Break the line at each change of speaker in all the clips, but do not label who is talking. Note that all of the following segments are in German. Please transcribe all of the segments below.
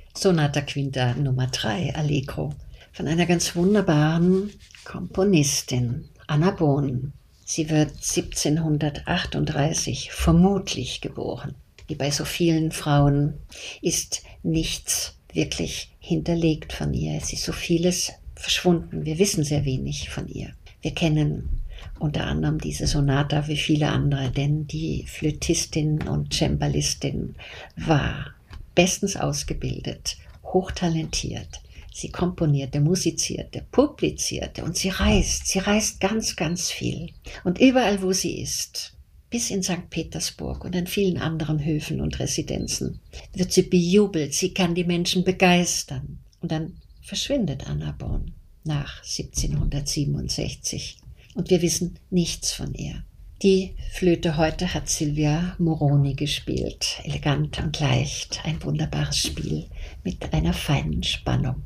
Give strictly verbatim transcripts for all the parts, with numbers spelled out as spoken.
Sonata Quinta Nummer drei, Allegro, von einer ganz wunderbaren Komponistin, Anna Bohn. Sie wird siebzehnhundertachtunddreißig vermutlich geboren. Wie bei so vielen Frauen ist nichts wirklich hinterlegt von ihr. Es ist so vieles verschwunden. Wir wissen sehr wenig von ihr. Wir kennen unter anderem diese Sonata wie viele andere, denn die Flötistin und Cembalistin war bestens ausgebildet, hochtalentiert. Sie komponierte, musizierte, publizierte und sie reist. Sie reist ganz, ganz viel. Und überall, wo sie ist, bis in Sankt Petersburg und an vielen anderen Höfen und Residenzen, wird sie bejubelt. Sie kann die Menschen begeistern. Und dann verschwindet Anna Bohn nach siebzehnhundertsiebenundsechzig. Und wir wissen nichts von ihr. Die Flöte heute hat Silvia Moroni gespielt. Elegant und leicht, ein wunderbares Spiel mit einer feinen Spannung.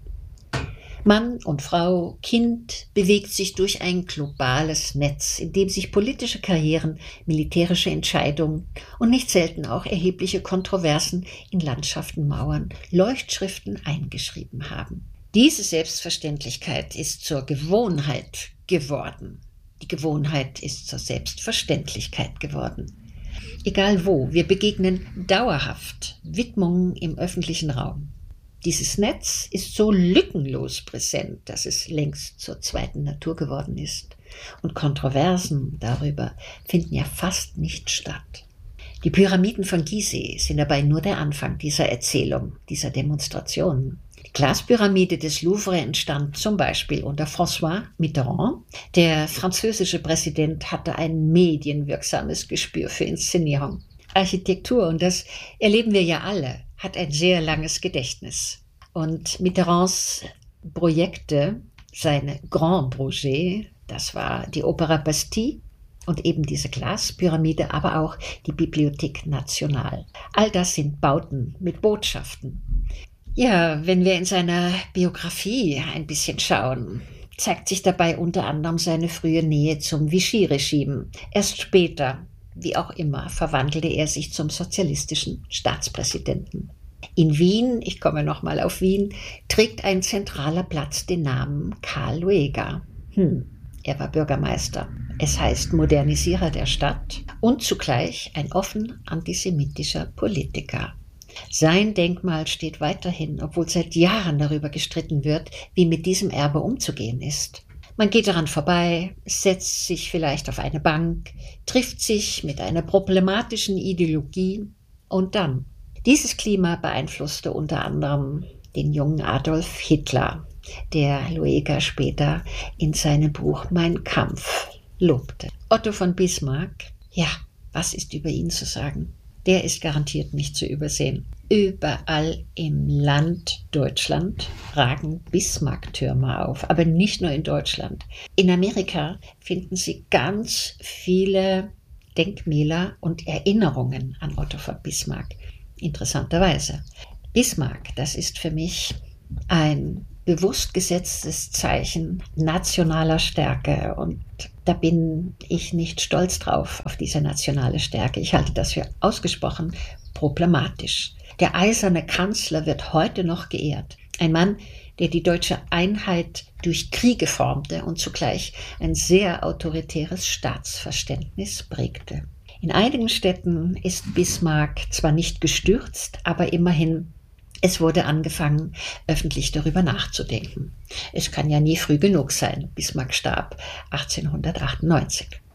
Mann und Frau, Kind bewegt sich durch ein globales Netz, in dem sich politische Karrieren, militärische Entscheidungen und nicht selten auch erhebliche Kontroversen in Landschaften, Mauern, Leuchtschriften eingeschrieben haben. Diese Selbstverständlichkeit ist zur Gewohnheit geworden. Die Gewohnheit ist zur Selbstverständlichkeit geworden. Egal wo, wir begegnen dauerhaft Widmungen im öffentlichen Raum. Dieses Netz ist so lückenlos präsent, dass es längst zur zweiten Natur geworden ist. Und Kontroversen darüber finden ja fast nicht statt. Die Pyramiden von Gizeh sind dabei nur der Anfang dieser Erzählung, dieser Demonstrationen. Die Glaspyramide des Louvre entstand zum Beispiel unter François Mitterrand. Der französische Präsident hatte ein medienwirksames Gespür für Inszenierung. Architektur, und das erleben wir ja alle, hat ein sehr langes Gedächtnis. Und Mitterrands Projekte, seine Grand Projet, das war die Opéra Bastille und eben diese Glaspyramide, aber auch die Bibliothèque Nationale. All das sind Bauten mit Botschaften. Ja, wenn wir in seiner Biografie ein bisschen schauen, zeigt sich dabei unter anderem seine frühe Nähe zum Vichy-Regime. Erst später, wie auch immer, verwandelte er sich zum sozialistischen Staatspräsidenten. In Wien, ich komme nochmal auf Wien, trägt ein zentraler Platz den Namen Karl Lueger. Hm, er war Bürgermeister. Es heißt Modernisierer der Stadt und zugleich ein offen antisemitischer Politiker. Sein Denkmal steht weiterhin, obwohl seit Jahren darüber gestritten wird, wie mit diesem Erbe umzugehen ist. Man geht daran vorbei, setzt sich vielleicht auf eine Bank, trifft sich mit einer problematischen Ideologie und dann. Dieses Klima beeinflusste unter anderem den jungen Adolf Hitler, der Lueger später in seinem Buch Mein Kampf lobte. Otto von Bismarck, ja, was ist über ihn zu sagen? Der ist garantiert nicht zu übersehen. Überall im Land Deutschland ragen Bismarck-Türme auf, aber nicht nur in Deutschland. In Amerika finden Sie ganz viele Denkmäler und Erinnerungen an Otto von Bismarck. Interessanterweise. Bismarck, das ist für mich ein bewusst gesetztes Zeichen nationaler Stärke und da bin ich nicht stolz drauf, auf diese nationale Stärke. Ich halte das für ausgesprochen problematisch. Der eiserne Kanzler wird heute noch geehrt. Ein Mann, der die deutsche Einheit durch Kriege formte und zugleich ein sehr autoritäres Staatsverständnis prägte. In einigen Städten ist Bismarck zwar nicht gestürzt, aber immerhin, es wurde angefangen, öffentlich darüber nachzudenken. Es kann ja nie früh genug sein. Bismarck starb achtzehnhundertachtundneunzig.